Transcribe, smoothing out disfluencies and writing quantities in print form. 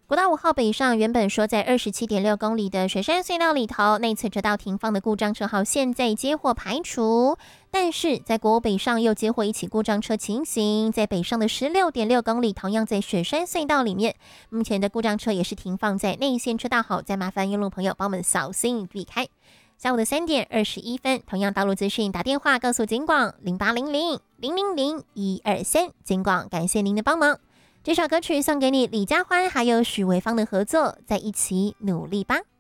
国道5号北上，原本说在27.6公里的水山隧道里头，内侧车道停放的故障车号现在接获排除，但是在国五北上又接获一起故障车情形，在北上的16.6公里，同样在水山隧道里面，目前的故障车也是停放在内线车道，好，再麻烦沿路朋友帮我们小心避开。下午的3点21分，同样道路资讯，打电话告诉警广0800-000-123，警广感谢您的帮忙。这首歌曲送给你，李佳欢还有许维芳的合作，在一起努力吧。